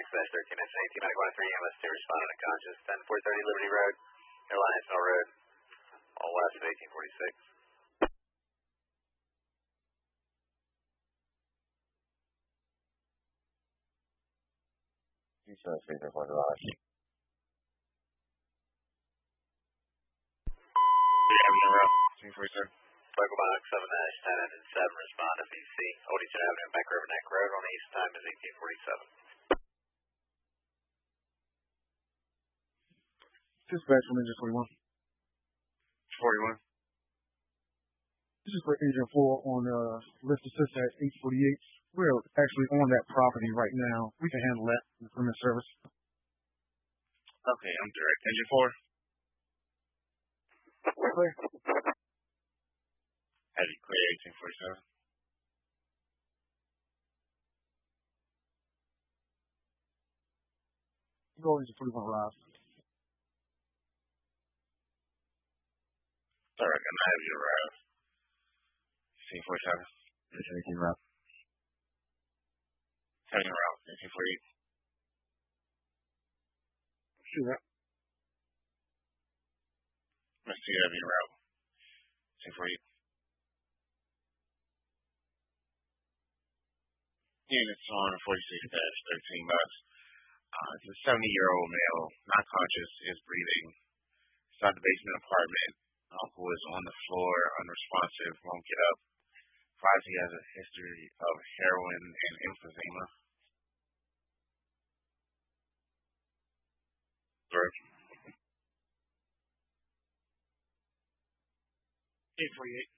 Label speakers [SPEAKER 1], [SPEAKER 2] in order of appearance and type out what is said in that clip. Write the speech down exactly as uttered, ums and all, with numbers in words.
[SPEAKER 1] thirteen S eighteen ninety-one three M S two responded unconscious, ten four thirty Liberty Road, Airline Mill Road, all west of eighteen forty-six.
[SPEAKER 2] You said speaker for garage.
[SPEAKER 3] three Avenue Route, two forty-seven.
[SPEAKER 1] Local box seven dash ten engine seven respond to B C. Oldington Avenue, Bank River Neck Road on east, time is eighteen forty-seven.
[SPEAKER 4] Dispatch from engine forty-one.
[SPEAKER 3] forty-one.
[SPEAKER 4] This is for engine four on uh, lift assist at eight forty-eight. We're actually on that property right now. We can handle that in the permit service.
[SPEAKER 3] Okay, I'm direct. Engine four.
[SPEAKER 4] Clear.
[SPEAKER 3] Heavy clear, eighteen forty-seven.
[SPEAKER 4] Go engine forty-one arrive.
[SPEAKER 3] Alright, I'm not heavy arrive. eighteen forty-seven.
[SPEAKER 2] eighteen route.
[SPEAKER 3] Heavy route, eighteen forty-eight.
[SPEAKER 4] See that.
[SPEAKER 3] Let's see heavy route. eighteen forty-eight. Units on forty-six dash thirteen bus. Uh, it's a seventy-year-old male, not conscious, is breathing. Inside the basement apartment. Uncle is on the floor, unresponsive, won't get up. Finds he has a history of heroin and emphysema.
[SPEAKER 4] eight forty-eight.